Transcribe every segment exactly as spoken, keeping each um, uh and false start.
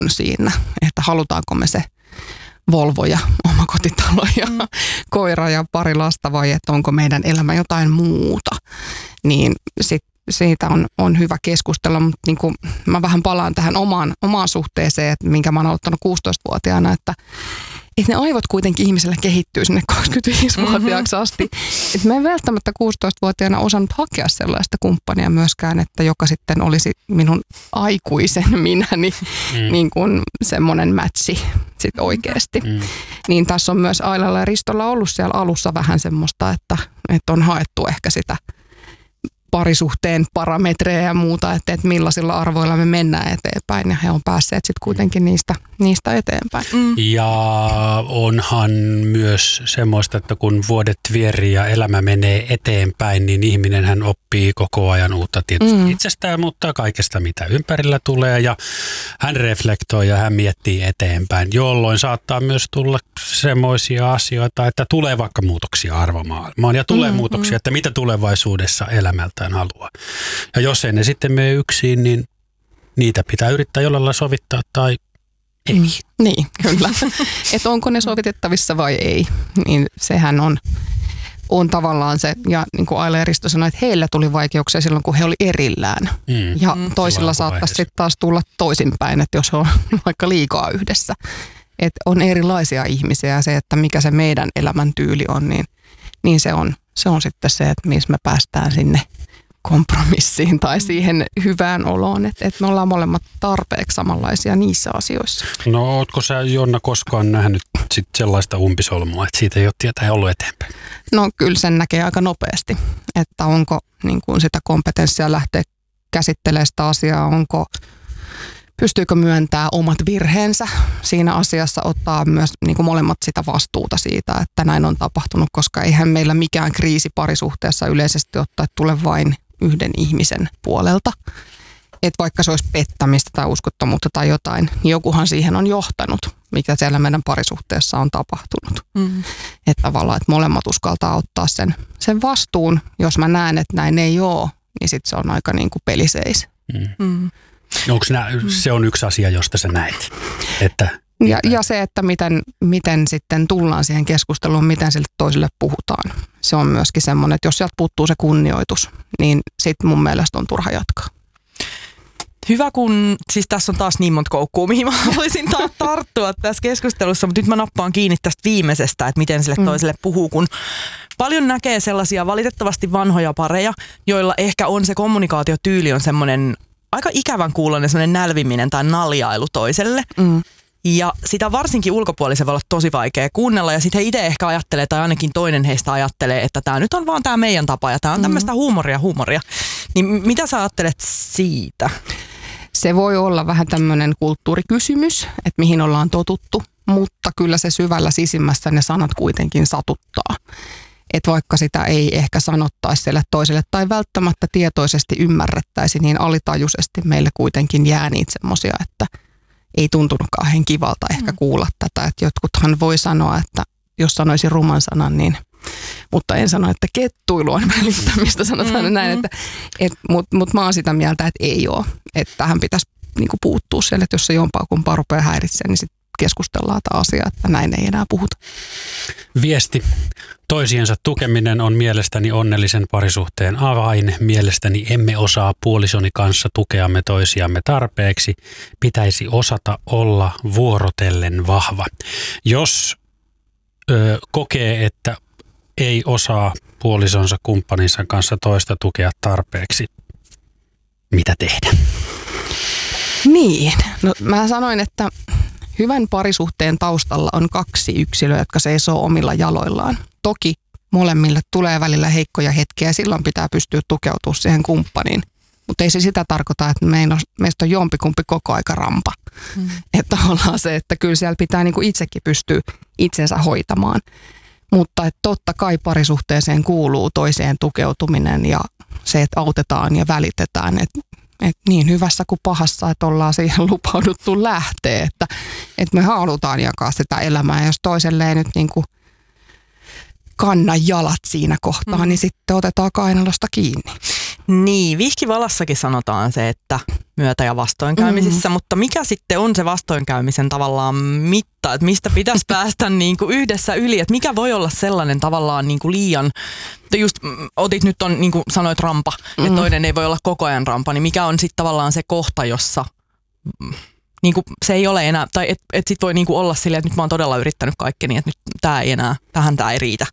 siinä, että halutaanko me se Volvo ja omakotitalo ja mm. koira ja pari lasta vai että onko meidän elämä jotain muuta. Niin sit siitä on, on hyvä keskustella, mutta niin kuin mä vähän palaan tähän omaan, omaan suhteeseen, että minkä mä oon aloittanut kuusitoistavuotiaana, että, että ne aivot kuitenkin ihmiselle kehittyy sinne kaksikymmentäviisivuotiaaksi asti. Mm-hmm. Että mä en välttämättä kuusitoistavuotiaana osannut hakea sellaista kumppania myöskään, että joka sitten olisi minun aikuisen minäni mm. niin kuin semmoinen matchi sit oikeasti. Mm. Niin tässä on myös Ailalla ja Ristolla ollut siellä alussa vähän semmoista, että, että on haettu ehkä sitä parisuhteen parametreja ja muuta, että, että millaisilla arvoilla me mennään eteenpäin ja he on päässeet sitten kuitenkin niistä, niistä eteenpäin. Mm. Ja onhan myös semmoista, että kun vuodet vierii ja elämä menee eteenpäin, niin ihminen hän oppii koko ajan uutta tietysti mm. itsestään, mutta kaikesta mitä ympärillä tulee ja hän reflektoi ja hän miettii eteenpäin, jolloin saattaa myös tulla semmoisia asioita, että tulee vaikka muutoksia arvomaailmaan ja tulee mm, muutoksia, mm. että mitä tulevaisuudessa elämältä haluaa. Ja jos ei ne sitten mene yksin, niin niitä pitää yrittää jollain lailla sovittaa tai ei. Mm, niin, kyllä. Että onko ne sovitettavissa vai ei, niin sehän on, on tavallaan se, ja niin kuin Aila ja Risto sanoi, että heillä tuli vaikeuksia silloin, kun he oli erillään. Mm. Ja toisilla saattaisi sitten taas tulla toisinpäin, että jos on vaikka liikaa yhdessä. Että on erilaisia ihmisiä ja se, että mikä se meidän elämäntyyli on, niin, niin se on, se on sitten se, että missä me päästään sinne kompromissiin tai siihen hyvään oloon, että, että me ollaan molemmat tarpeeksi samanlaisia niissä asioissa. No ootko sä, Jonna, koskaan nähnyt sit sellaista umpisolmua, että siitä ei ole tietää ollut eteenpäin? No kyllä sen näkee aika nopeasti, että onko niin kuin sitä kompetenssia lähteä käsittelemään sitä asiaa, onko pystyykö myöntämään omat virheensä siinä asiassa, ottaa myös niin kuin molemmat sitä vastuuta siitä, että näin on tapahtunut, koska eihän meillä mikään kriisi parisuhteessa yleisesti ottaa tule vain yhden ihmisen puolelta. Että vaikka se olisi pettämistä tai uskottomuutta tai jotain, niin jokuhan siihen on johtanut, mikä siellä meidän parisuhteessa on tapahtunut. Mm. Että tavallaan, että molemmat uskaltaa ottaa sen, sen vastuun. Jos mä näen, että näin ei ole, niin sitten se on aika niin kuin peliseis. Mm. Mm. Onko nää, se on yksi asia, josta sä näet? Että, ja, ja se, että miten, miten sitten tullaan siihen keskusteluun, miten sille toiselle puhutaan. Se on myöskin semmoinen, että jos sieltä puuttuu se kunnioitus, niin sitten mun mielestä on turha jatkaa. Hyvä, kun siis tässä on taas niin monta koukkuu, mihin mä haluaisin taas tarttua tässä keskustelussa, mutta nyt mä nappaan kiinni tästä viimeisestä, että miten sille toiselle puhuu, kun paljon näkee sellaisia valitettavasti vanhoja pareja, joilla ehkä on se kommunikaatiotyyli on semmoinen aika ikävän kuuloinen semmoinen nälviminen tai naljailu toiselle. Mm. Ja sitä varsinkin ulkopuolisen voi olla tosi vaikea kuunnella. Ja sitten he itse ehkä ajattelee, tai ainakin toinen heistä ajattelee, että tämä nyt on vaan tämä meidän tapa ja tämä on tämmöistä huumoria, huumoria. Niin mitä sä ajattelet siitä? Se voi olla vähän tämmöinen kulttuurikysymys, että mihin ollaan totuttu, mutta kyllä se syvällä sisimmässä ne sanat kuitenkin satuttaa. Että vaikka sitä ei ehkä sanottaisi sille toiselle tai välttämättä tietoisesti ymmärrettäisi, niin alitajuisesti meille kuitenkin jää niitä semmoisia, että ei tuntunut kauhean kivalta ehkä kuulla tätä. Että jotkuthan voi sanoa, että jos sanoisi ruman sanan, niin, mutta en sano, että kettuilu on välittämistä, sanotaan mm-hmm. näin. Että, et, Mutta mut mä oon sitä mieltä, että ei ole. Että tähän pitäisi niinku puuttua siellä, että jos se jompaa kumpaa rupeaa häiritsemään, niin sitten keskustellaan tämä asia, että näin ei enää puhuta. Viesti. Toisiensa tukeminen on mielestäni onnellisen parisuhteen avain. Mielestäni emme osaa puolisoni kanssa tukeamme toisiamme tarpeeksi. Pitäisi osata olla vuorotellen vahva. Jos ö, kokee, että ei osaa puolisonsa kumppaninsa kanssa toista tukea tarpeeksi, mitä tehdä? Niin, no mä sanoin, että hyvän parisuhteen taustalla on kaksi yksilöä, jotka seisoo omilla jaloillaan. Toki molemmille tulee välillä heikkoja hetkiä ja silloin pitää pystyä tukeutumaan siihen kumppaniin. Mutta ei se sitä tarkoita, että meistä on jompikumpi koko aika rampa. Mm. Että ollaan se, että kyllä siellä pitää niinku itsekin pystyä itsensä hoitamaan. Mutta että totta kai parisuhteeseen kuuluu toiseen tukeutuminen ja se, että autetaan ja välitetään. Että et niin hyvässä kuin pahassa, että ollaan siihen lupauduttu lähteä. Että et me halutaan jakaa sitä elämää ja jos toiselle ei nyt niinku kanna jalat siinä kohtaa, mm. niin sitten otetaan kainalosta kiinni. Niin, vihkivalassakin sanotaan se, että myötä- ja vastoinkäymisissä, mm. mutta mikä sitten on se vastoinkäymisen tavallaan mitta, että mistä pitäisi päästä niin kuin yhdessä yli, että mikä voi olla sellainen tavallaan niin kuin liian, just otit nyt on, niin kuin sanoit rampa, mm. että toinen ei voi olla koko ajan rampa, niin mikä on sitten tavallaan se kohta, jossa niin kuin se ei ole enää, tai että et sit voi niin kuin olla silleen, että nyt mä oon todella yrittänyt kaikkeni, että nyt tää ei enää, tähän tää ei riitä.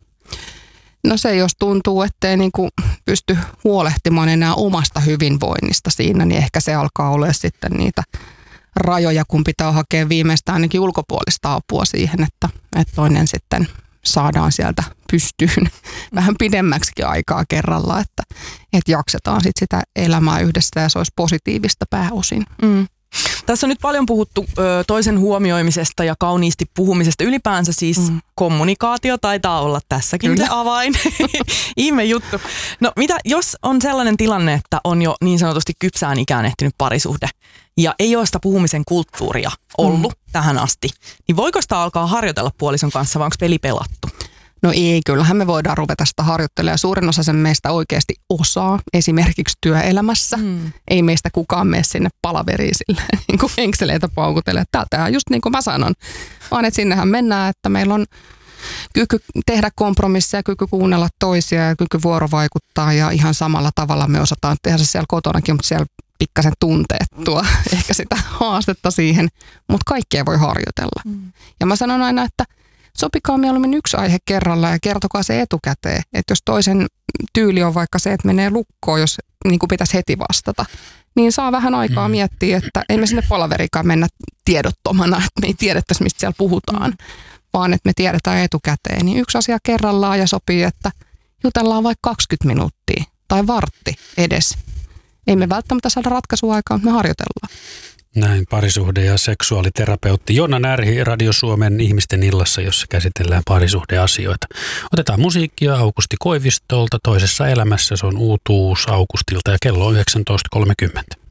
No se, jos tuntuu, ettei niin kuin pysty huolehtimaan enää omasta hyvinvoinnista siinä, niin ehkä se alkaa olla sitten niitä rajoja, kun pitää hakea viimeistään ainakin ulkopuolista apua siihen, että, että toinen sitten saadaan sieltä pystyyn vähän pidemmäksikin aikaa kerralla, että, että jaksetaan sit sitä elämää yhdessä ja se olisi positiivista pääosin. Mm. Tässä on nyt paljon puhuttu ö, toisen huomioimisesta ja kauniisti puhumisesta. Ylipäänsä siis mm. kommunikaatio taitaa olla tässäkin Kyllä. se avain. Ihme juttu. No mitä, jos on sellainen tilanne, että on jo niin sanotusti kypsään ikään ehtinyt parisuhde ja ei ole sitä puhumisen kulttuuria ollut mm. tähän asti, niin voiko sitä alkaa harjoitella puolison kanssa vai onko peli pelattu? No ei, kyllähän me voidaan ruveta sitä harjoittelemaan. Suurin osa sen meistä oikeasti osaa, esimerkiksi työelämässä. Mm. Ei meistä kukaan mene sinne palaveriin silleen, niin kuin henkseleitä paukutelle. Täältähän just niin kuin mä sanon, vaan että sinnehän mennään, että meillä on kyky tehdä kompromisseja, kyky kuunnella toisia ja kyky vuorovaikuttaa. Ja ihan samalla tavalla me osataan tehdä se siellä kotonakin, mutta siellä pikkasen tunteet tuo ehkä sitä haastetta siihen. Mutta kaikkea voi harjoitella. Mm. Ja mä sanon aina, että sopikaa mieluummin yksi aihe kerralla ja kertokaa se etukäteen. Että jos toisen tyyli on vaikka se, että menee lukkoon, jos niin kuin pitäisi heti vastata, niin saa vähän aikaa mm. miettiä, että ei me sinne palaverikaan mennä tiedottomana, että me ei tiedettäisi, mistä siellä puhutaan, mm. vaan että me tiedetään etukäteen. Niin yksi asia kerrallaan ja sopii, että jutellaan vaikka kaksikymmentä minuuttia tai vartti edes. Ei me välttämättä saada ratkaisuaikaa, mutta me harjoitellaan. Näin parisuhde- ja seksuaaliterapeutti Jonna Närhi Radio Suomen Ihmisten illassa, jossa käsitellään parisuhdeasioita. Otetaan musiikkia Aukusti Koivistolta Toisessa elämässä. Se on uutuus Augustilta ja kello on yhdeksäntoista kolmekymmentä.